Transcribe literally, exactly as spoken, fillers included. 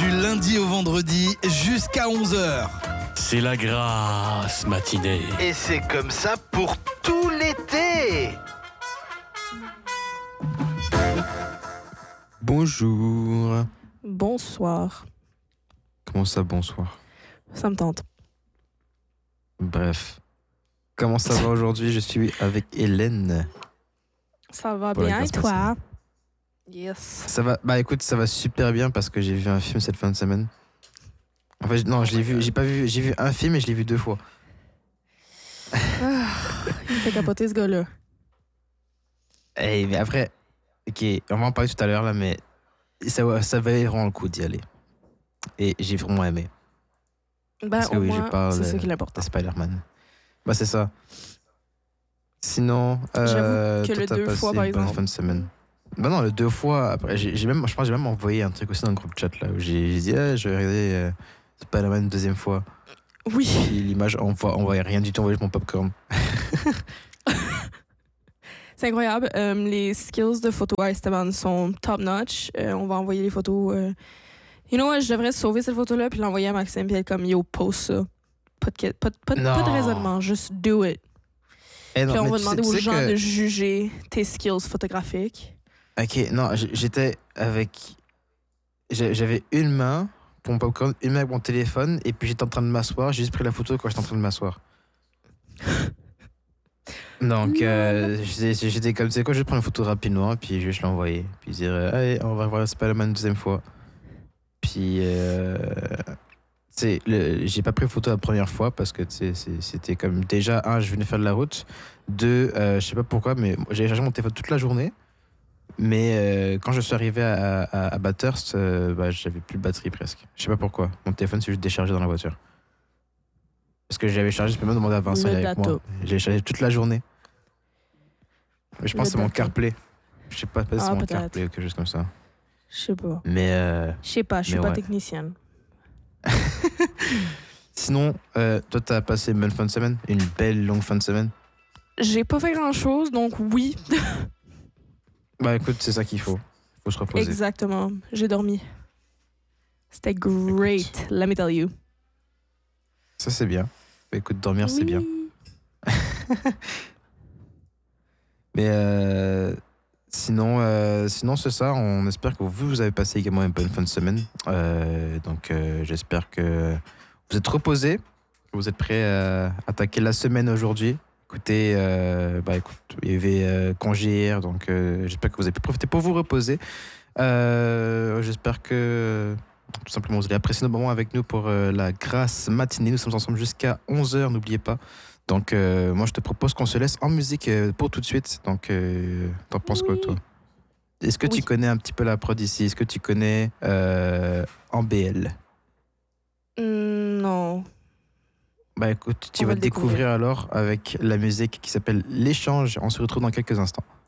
du lundi au vendredi jusqu'à onze heures. C'est la grasse matinée. Et c'est comme ça pour tout l'été. Bonjour. Bonsoir. Comment ça, bonsoir? Ça me tente. Bref. Comment ça va aujourd'hui? Je suis avec Hélène. Ça va Pour la bien et grasse toi? matinée. Yes. Ça va, bah écoute, ça va super bien parce que j'ai vu un film cette fin de semaine. En fait, non, je l'ai vu, j'ai pas vu, j'ai vu un film et je l'ai vu deux fois. Ah, il me fait capoter ce gars-là. Eh, mais après, ok, on va en parler tout à l'heure là, mais ça, va- ça valait vraiment le coup d'y aller. Et j'ai vraiment aimé. Ben, Parce que au oui, moins, je parle c'est ça de- qui est important. de Spider-Man. Bah c'est ça. Sinon, euh, J'avoue que toi, le t'as deux passé fois, par une bonne exemple. fin de semaine. Bah non, le deux fois. Après, j'ai, j'ai même, je pense que j'ai même envoyé un truc aussi dans le groupe chat là où j'ai, j'ai dit, ah, je vais regarder euh, Spider-Man une deuxième fois. Oui. Puis l'image, on voit, on voyait rien du tout, on voyait juste mon popcorn. C'est incroyable. Euh, les skills de photo à Esteban sont top-notch. Euh, on va envoyer les photos. euh, You know what? Je devrais sauver cette photo-là puis l'envoyer à Maxime puis être comme, yo, post ça. Pas de, que- pas, de- pas, de- pas de Non. raisonnement, juste do it. Eh non, Puis on mais va tu demander sais- aux tu sais gens que- de juger tes skills photographiques. Ok, non, j'- j'étais avec. j'a- J'avais une main pour mon popcorn, une main avec mon téléphone, et puis j'étais en train de m'asseoir. J'ai juste pris la photo quand j'étais en train de m'asseoir. Donc, euh, j'étais j'étais comme, tu sais quoi, je vais prendre une photo rapidement, puis je vais je l'envoyer. Puis dire, euh, allez, on va voir Spider-Man une deuxième fois. Puis, euh, tu sais, le- j'ai pas pris photo la première fois parce que, tu sais, c'est- c'était comme, déjà, un, je venais faire de la route. Deux, euh, je sais pas pourquoi, mais j'ai chargé mon téléphone toute la journée. Mais euh, quand je suis arrivé à, à, à Bathurst, euh, bah, j'avais plus de batterie presque. Je sais pas pourquoi. Mon téléphone s'est juste déchargé dans la voiture. Parce que j'avais chargé, je peux même demander à Vincent Le il est avec data. moi. J'ai chargé toute la journée. Mais je pense Le que c'est mon data. CarPlay. Je sais pas, peut-être Ah, c'est mon peut-être. CarPlay ou quelque chose comme ça. Je sais pas. Mais euh, Je sais pas, je suis Mais pas ouais. technicienne. sinon, euh, toi, t'as passé une bonne fin de semaine? Une belle longue fin de semaine? J'ai pas fait grand-chose, donc oui. Bah écoute, c'est ça qu'il faut. Faut se reposer. Exactement. J'ai dormi. C'était great, let me tell you. Ça, c'est bien. Bah, écoute, dormir, c'est Oui. bien. Mais euh, sinon, euh, sinon c'est ça. On espère que vous, vous avez passé également une bonne fin de semaine. Euh, donc, euh, j'espère que vous êtes reposés, que vous êtes prêts à attaquer la semaine aujourd'hui. Écoutez, euh, bah, écoute, il y avait euh, congé hier, donc euh, j'espère que vous avez pu profiter pour vous reposer. Euh, j'espère que tout simplement vous allez apprécier nos moments avec nous pour euh, la grasse matinée. Nous sommes ensemble jusqu'à onze heures, n'oubliez pas. Donc, euh, moi, je te propose qu'on se laisse en musique euh, pour tout de suite. Donc, euh, t'en penses quoi, Oui. toi? Est-ce que Oui. tu connais un petit peu la prod ici? Est-ce que tu connais euh, en B L? Mm, non. Bah écoute, tu On vas va te le découvrir découvrir. alors avec la musique qui s'appelle L'échange. On se retrouve dans quelques instants.